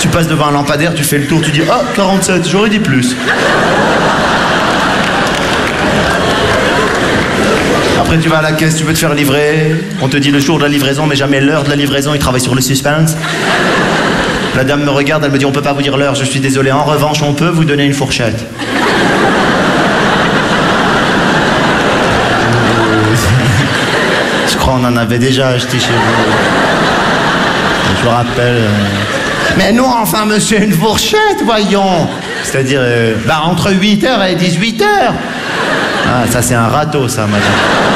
Tu passes devant un lampadaire, tu fais le tour, tu dis « Ah, 47, j'aurais dit plus ». Après tu vas à la caisse, tu veux te faire livrer. On te dit le jour de la livraison, mais jamais l'heure de la livraison, ils travaillent sur le suspense. La dame me regarde, elle me dit « On peut pas vous dire l'heure, je suis désolé. En revanche, on peut vous donner une fourchette. » Je crois qu'on en avait déjà acheté chez vous. Je me rappelle... Mais non, enfin, monsieur, une fourchette, voyons. C'est-à-dire, entre 8h et 18h. Ah, ça, c'est un râteau, ça, madame.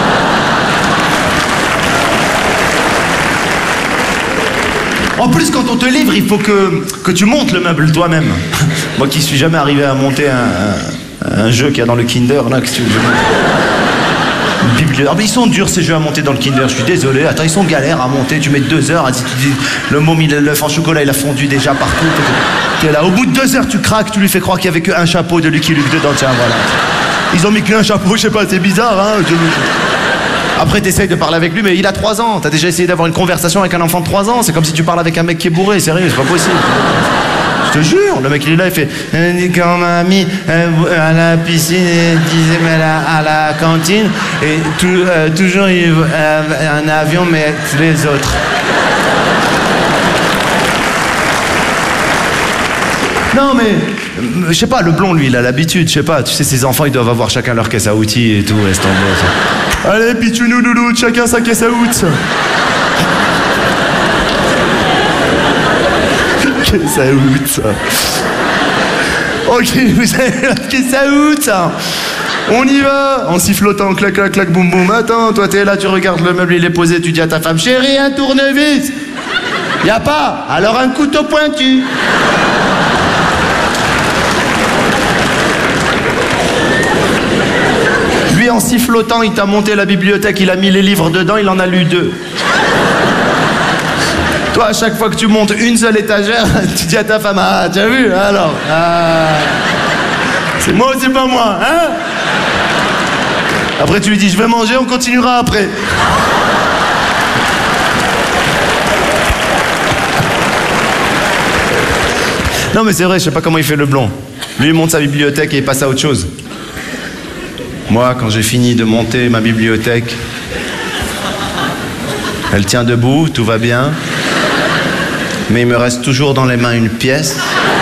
En plus, quand on te livre, il faut que tu montes le meuble toi-même. Moi qui suis jamais arrivé à monter un jeu qu'il y a dans le Kinder, là, que tu veux. Ah, mais ils sont durs ces jeux à monter dans le Kinder, je suis désolé. Attends, ils sont galères à monter, tu mets 2 heures. Si tu dis le môme, l'œuf en chocolat, il a fondu déjà partout. T'es là, au bout de 2 heures, tu craques, tu lui fais croire qu'il n'y avait qu'un chapeau de Lucky Luke dedans, tiens, voilà. Ils ont mis qu'un chapeau, je sais pas, c'est bizarre, hein. Après, t'essayes de parler avec lui, mais il a 3 ans. T'as déjà essayé d'avoir une conversation avec un enfant de 3 ans. C'est comme si tu parles avec un mec qui est bourré, sérieux, c'est pas possible. Je te jure, le mec il est là, il fait quand ma amie à la piscine, il disait mais à la cantine, et toujours un avion, mais les autres. Non mais, je sais pas, le blond lui il a l'habitude, je sais pas, tu sais ces enfants ils doivent avoir chacun leur caisse à outils et tout, reste en bas. Allez pitchounou loulou, chacun sa caisse à outils. Caisse à outils. Ok, vous avez la caisse à outils. On y va, en sifflotant, clac clac clac boum boum. Attends, toi t'es là, tu regardes le meuble, il est posé, tu dis à ta femme, chérie, un tournevis. Y a pas, alors un couteau pointu. Lui, en sifflotant, il t'a monté la bibliothèque, il a mis les livres dedans, il en a lu 2. Toi, à chaque fois que tu montes une seule étagère, tu dis à ta femme, ah, t'as vu, alors, c'est moi ou c'est pas moi, hein? Après, tu lui dis, je vais manger, on continuera après. Non, mais c'est vrai, je sais pas comment il fait le blond. Lui, il monte sa bibliothèque et il passe à autre chose. Moi, quand j'ai fini de monter ma bibliothèque, elle tient debout, tout va bien. Mais il me reste toujours dans les mains une pièce.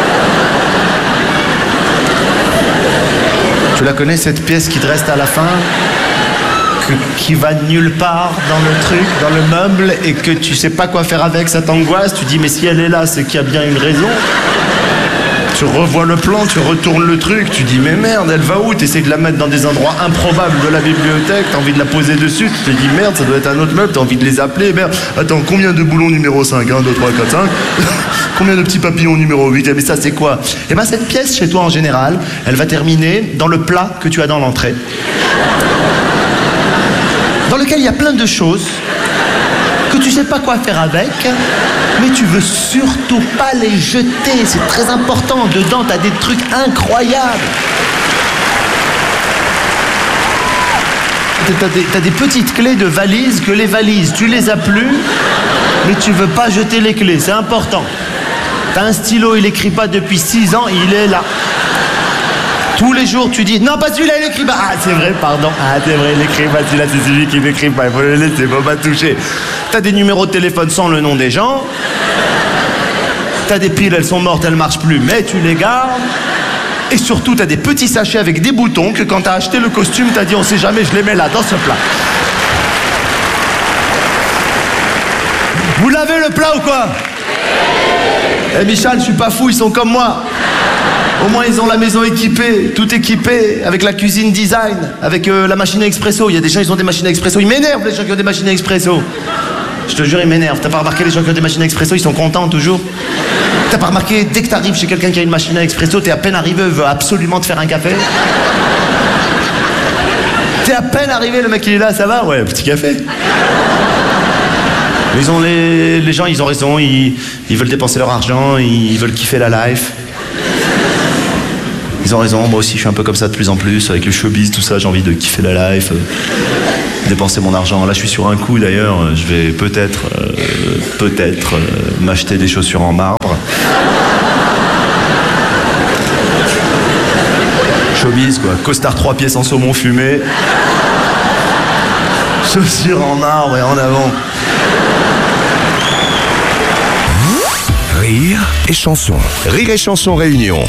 Tu la connais, cette pièce qui te reste à la fin, qui va nulle part dans le truc, dans le meuble, et que tu sais pas quoi faire avec, ça t'angoisse. Tu dis, mais si elle est là, c'est qu'il y a bien une raison. Tu revois le plan, tu retournes le truc, tu dis mais merde, elle va où? T'essaies de la mettre dans des endroits improbables de la bibliothèque, t'as envie de la poser dessus, tu te dis merde, ça doit être un autre meuble, t'as envie de les appeler, merde. Attends, combien de boulons numéro 5? 1, 2, 3, 4, 5. Combien de petits papillons numéro 8? Mais ça c'est quoi? Eh ben cette pièce chez toi en général, elle va terminer dans le plat que tu as dans l'entrée. Dans lequel il y a plein de choses que tu sais pas quoi faire avec, mais tu veux surtout pas les jeter, c'est très important. Dedans, t'as des trucs incroyables. T'as des petites clés de valises que les valises, tu les as plus, mais tu veux pas jeter les clés, c'est important. T'as un stylo, il écrit pas depuis 6 ans, il est là. Tous les jours, tu dis, non, pas celui-là, il écrit pas. Ah, c'est vrai, pardon. Ah, c'est vrai, il écrit pas. Celui-là, c'est celui qui n'écrit pas. Il faut le laisser, faut pas toucher. T'as des numéros de téléphone sans le nom des gens. T'as des piles, elles sont mortes, elles marchent plus, mais tu les gardes. Et surtout, t'as des petits sachets avec des boutons que quand t'as acheté le costume, t'as dit, on sait jamais, je les mets là, dans ce plat. Vous l'avez le plat ou quoi? Eh, Michel, je suis pas fou, ils sont comme moi. Au moins, ils ont la maison équipée, tout équipé, avec la cuisine design, avec la machine à expresso. Il y a des gens, ils ont des machines à expresso. Ils m'énervent, les gens qui ont des machines à expresso. Je te jure, ils m'énervent. T'as pas remarqué, les gens qui ont des machines à expresso, ils sont contents toujours? T'as pas remarqué, dès que t'arrives chez quelqu'un qui a une machine à expresso, t'es à peine arrivé, veut absolument te faire un café? T'es à peine arrivé, le mec il est là, ça va? Ouais, un petit café. Ils ont les gens, ils ont raison, ils veulent dépenser leur argent, ils veulent kiffer la life. Ils ont raison, moi aussi je suis un peu comme ça de plus en plus, avec le showbiz, tout ça, j'ai envie de kiffer la life, dépenser mon argent. Là je suis sur un coup d'ailleurs, je vais peut-être m'acheter des chaussures en marbre. showbiz, quoi. Costard 3 pièces en saumon fumé. Chaussures en arbre et en avant. Rire et chanson. Rire et chanson réunion.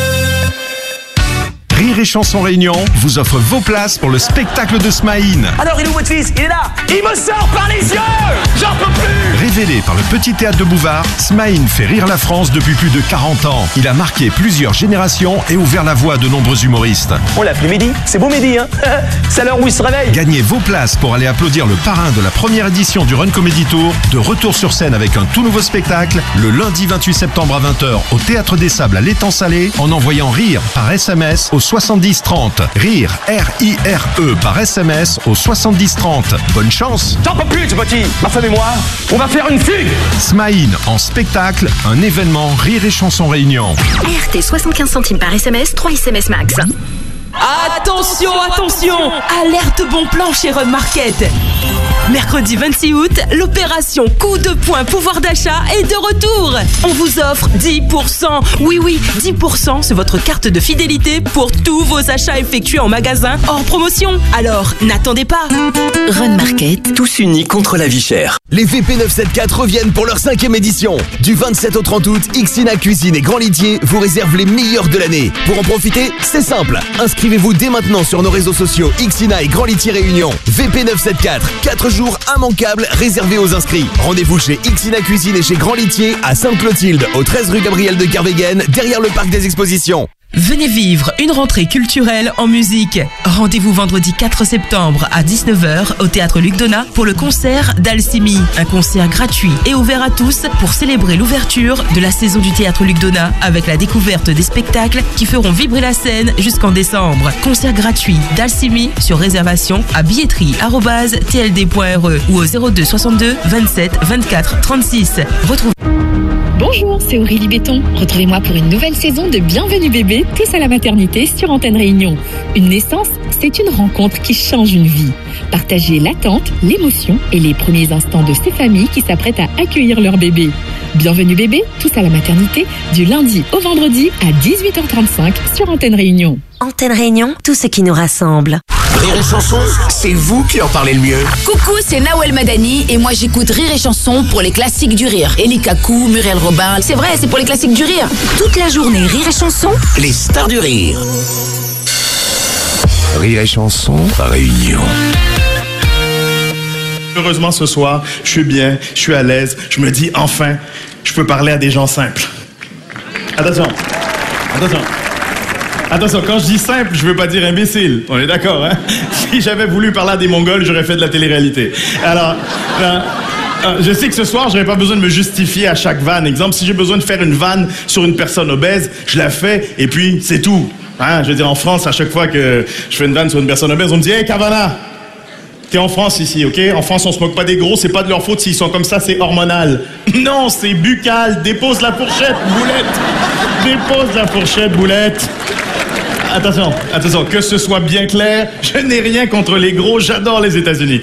Rire et chanson réunion vous offre vos places pour le spectacle de Smaïn. Alors, il est où votre fils? Il est là. Il me sort par les yeux. J'en peux plus. Révélé par le Petit Théâtre de Bouvard, Smaïn fait rire la France depuis plus de 40 ans. Il a marqué plusieurs générations et ouvert la voie à de nombreux humoristes. On l'a appelé midi. C'est beau midi, hein. C'est l'heure où il se réveille. Gagnez vos places pour aller applaudir le parrain de la première édition du Run Comedy Tour, de retour sur scène avec un tout nouveau spectacle, le lundi 28 septembre à 20h au Théâtre des Sables à l'Étang Salé, en envoyant RIRE par SMS au 70 30. RIRE, R-I-R-E par SMS au 70 30. Bonne chance. J'en peux plus, ce petit. Ma femme et moi, on va faire une fugue. Smaïn en spectacle, un événement Rire et chanson réunion. RT 75 centimes par SMS, 3 SMS max. Attention, attention! Alerte bon plan chez Run Market. Mercredi 26 août, l'opération coup de poing pouvoir d'achat est de retour. On vous offre 10%. Oui, 10% sur votre carte de fidélité pour tous vos achats effectués en magasin hors promotion. Alors, n'attendez pas. Run Market. Tous unis contre la vie chère. Les VP 974 reviennent pour leur 5e édition. Du 27 au 30 août, Xina Cuisine et Grand Litier vous réservent les meilleurs de l'année. Pour en profiter, c'est simple. Inscrivez-vous dès maintenant sur nos réseaux sociaux Xina et Grand Litier Réunion. VP 974, 4 jours immanquables réservés aux inscrits. Rendez-vous chez Xina Cuisine et chez Grand Litier à Sainte-Clotilde, au 13 rue Gabriel de Kervegen, derrière le parc des expositions. Venez vivre une rentrée culturelle en musique. Rendez-vous vendredi 4 septembre à 19h au Théâtre Luc Donat pour le concert d'Alcimie. Un concert gratuit et ouvert à tous pour célébrer l'ouverture de la saison du Théâtre Luc Donat avec la découverte des spectacles qui feront vibrer la scène jusqu'en décembre. Concert gratuit d'Alcimie sur réservation à billetterie@tld.re ou au 02 62 27 24 36. Retrouvez. Bonjour, c'est Aurélie Béton. Retrouvez-moi pour une nouvelle saison de Bienvenue bébé, tous à la maternité sur Antenne Réunion. Une naissance, c'est une rencontre qui change une vie. Partagez l'attente, l'émotion et les premiers instants de ces familles qui s'apprêtent à accueillir leur bébé. Bienvenue bébé, tous à la maternité, du lundi au vendredi à 18h35 sur Antenne Réunion. Antenne Réunion, tout ce qui nous rassemble. Rire et chanson, c'est vous qui en parlez le mieux. Coucou, c'est Nawel Madani et moi j'écoute Rire et chanson pour les classiques du rire. Elie Kakou, Muriel Robin, c'est vrai, c'est pour les classiques du rire. Toute la journée, Rire et chanson. Les stars du rire. Rire et chanson, réunion. Heureusement, ce soir, je suis bien, je suis à l'aise. Je me dis, enfin, je peux parler à des gens simples. Attention. Attention, quand je dis simple, je veux pas dire imbécile. On est d'accord, hein? Si j'avais voulu parler à des Mongols, j'aurais fait de la télé-réalité. Alors, je sais que ce soir, j'aurais pas besoin de me justifier à chaque vanne. Exemple, si j'ai besoin de faire une vanne sur une personne obèse, je la fais et puis c'est tout. Hein? Je veux dire, en France, à chaque fois que je fais une vanne sur une personne obèse, on me dit « Hey, Cavana, t'es en France ici, ok? En France, on se moque pas des gros, c'est pas de leur faute s'ils sont comme ça, c'est hormonal. » Non, c'est buccal. Dépose la fourchette, boulette. Dépose la fourchette, boulette. Attention, que ce soit bien clair, je n'ai rien contre les gros, j'adore les États-Unis.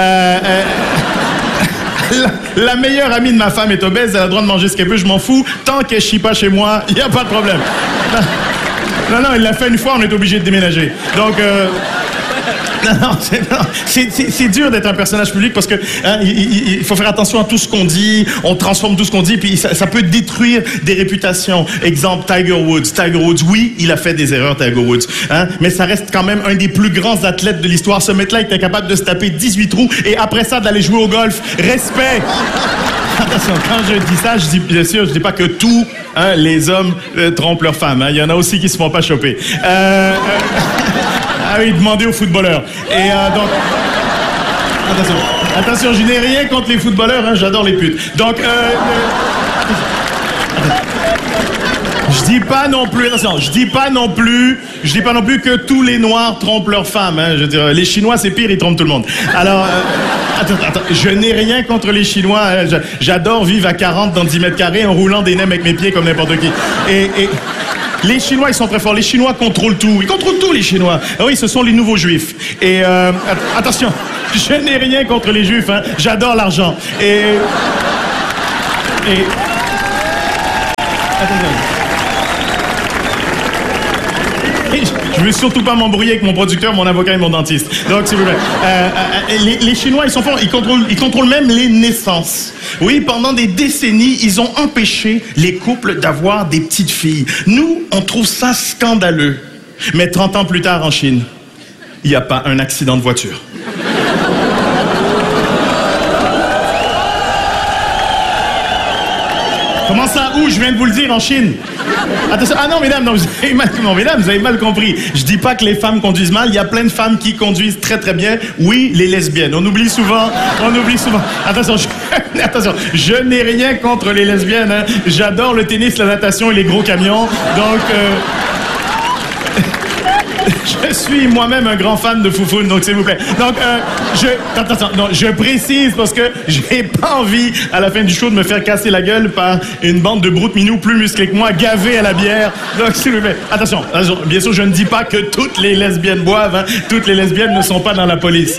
La meilleure amie de ma femme est obèse, elle a le droit de manger ce qu'elle veut, je m'en fous. Tant qu'elle chie pas chez moi, il n'y a pas de problème. Non, il l'a fait une fois, on est obligé de déménager. Donc, c'est dur d'être un personnage public parce que il faut faire attention à tout ce qu'on dit, on transforme tout ce qu'on dit, puis ça peut détruire des réputations. Exemple, Tiger Woods. Tiger Woods, oui, il a fait des erreurs, Tiger Woods, hein, mais ça reste quand même un des plus grands athlètes de l'histoire. Ce mec-là était capable de se taper 18 trous et après ça d'aller jouer au golf. Respect! Attention, quand je dis ça, je dis bien sûr, je dis pas que tous les hommes trompent leurs femmes. Hein. Il y en a aussi qui se font pas choper. Ah oui, demandez aux footballeurs. Et donc... Attention, je n'ai rien contre les footballeurs, hein, j'adore les putes. Donc, je dis pas non plus que tous les Noirs trompent leurs femmes. Hein. Je veux dire, les Chinois, c'est pire, ils trompent tout le monde. Alors, attends, je n'ai rien contre les Chinois. Hein. J'adore vivre à 40 dans 10 mètres carrés en roulant des nems avec mes pieds comme n'importe qui. Et les Chinois, ils sont très forts. Les Chinois contrôlent tout. Ils contrôlent tout, les Chinois. Ah oui, ce sont les nouveaux Juifs. Et attention, je n'ai rien contre les Juifs. Hein. J'adore l'argent. Attention. Je veux surtout pas m'embrouiller avec mon producteur, mon avocat et mon dentiste. Donc, s'il vous plaît. Les Chinois, ils sont forts. Ils contrôlent même les naissances. Oui, pendant des décennies, ils ont empêché les couples d'avoir des petites filles. Nous, on trouve ça scandaleux. Mais 30 ans plus tard, en Chine, il n'y a pas un accident de voiture. Comment ça? Où? Je viens de vous le dire, en Chine. Attention. Ah non, mesdames, non, vous avez mal compris. Je dis pas que les femmes conduisent mal. Il y a plein de femmes qui conduisent très, très bien. Oui, les lesbiennes. On oublie souvent. Attention, je n'ai rien contre les lesbiennes. Hein. J'adore le tennis, la natation et les gros camions. Donc, je suis moi-même un grand fan de Foufoune, donc s'il vous plaît. Donc, je précise parce que j'ai pas envie, à la fin du show, de me faire casser la gueule par une bande de broutes-minous plus musclés que moi, gavés à la bière. Donc, s'il vous plaît. Attention, bien sûr, je ne dis pas que toutes les lesbiennes boivent. Hein. Toutes les lesbiennes ne sont pas dans la police.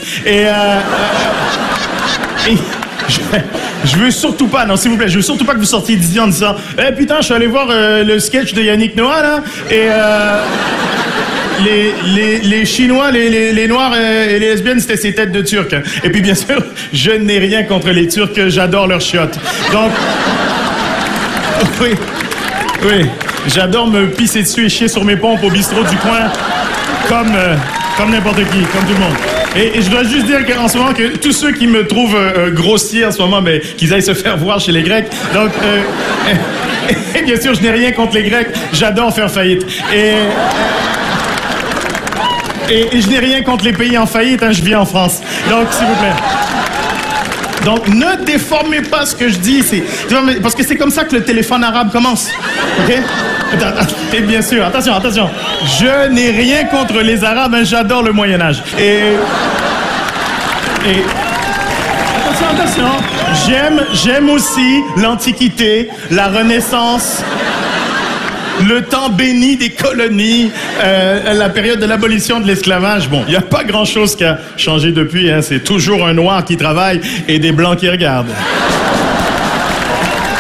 Je veux surtout pas, non, s'il vous plaît, je veux surtout pas que vous sortiez d'ici en disant « Eh putain, je suis allé voir le sketch de Yannick Noah, là, et les Chinois, les Noirs et les lesbiennes, c'était ces têtes de Turcs. Hein. Et puis, bien sûr, je n'ai rien contre les Turcs, j'adore leurs chiottes. Donc, oui, j'adore me pisser dessus et chier sur mes pompes au bistrot du coin, comme n'importe qui, comme tout le monde. Et je dois juste dire qu'en ce moment, que tous ceux qui me trouvent grossier en ce moment, mais qu'ils aillent se faire voir chez les Grecs. Donc, et bien sûr, je n'ai rien contre les Grecs. J'adore faire faillite. Et je n'ai rien contre les pays en faillite. Hein, je vis en France. Donc, s'il vous plaît. Donc, ne déformez pas ce que je dis. Parce que c'est comme ça que le téléphone arabe commence. OK? Et bien sûr, attention. Je n'ai rien contre les Arabes, hein, j'adore le Moyen-Âge. Attention. J'aime aussi l'Antiquité, la Renaissance, le temps béni des colonies, la période de l'abolition de l'esclavage. Bon, il n'y a pas grand-chose qui a changé depuis. Hein. C'est toujours un noir qui travaille et des blancs qui regardent.